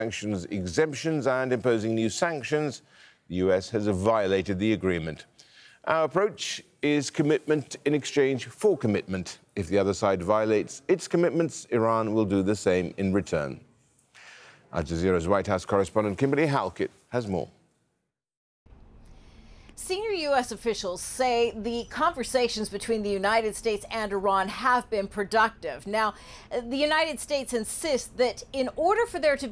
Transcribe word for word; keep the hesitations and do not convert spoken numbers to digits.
sanctions exemptions and imposing new sanctions, the U S has violated the agreement. Our approach is commitment in exchange for commitment. If the other side violates its commitments, Iran will do the same in return. Al Jazeera's White House correspondent Kimberly Halkett has more. Senior U S officials say the conversations between the United States and Iran have been productive. Now, the United States insists that in order for there to be